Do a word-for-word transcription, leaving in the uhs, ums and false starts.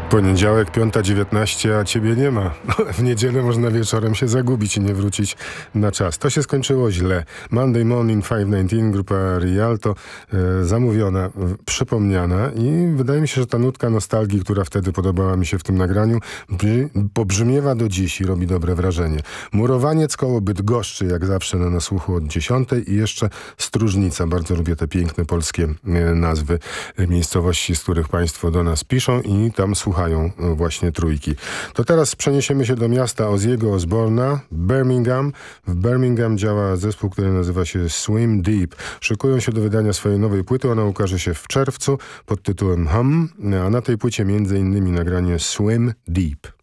Poniedziałek, piąta dziewiętnaście, a ciebie nie ma. W niedzielę można wieczorem się zagubić i nie wrócić na czas. To się skończyło źle. Monday Morning pięćset dziewiętnaście, grupa Rialto, e, zamówiona, e, przypomniana i wydaje mi się, że ta nutka nostalgii, która wtedy podobała mi się w tym nagraniu, brzy, pobrzmiewa do dziś i robi dobre wrażenie. Murowaniec koło Bydgoszczy, jak zawsze na nasłuchu od dziesiątej i jeszcze Stróżnica. Bardzo lubię te piękne polskie e, nazwy e, miejscowości, z których państwo do nas piszą i tam słuchają właśnie trójki. To teraz przeniesiemy się do miasta Ozzy'ego Osbourna, Birmingham. W Birmingham działa zespół, który nazywa się Swim Deep. Szykują się do wydania swojej nowej płyty. Ona ukaże się w czerwcu pod tytułem Hum, a na tej płycie między innymi nagranie Swim Deep.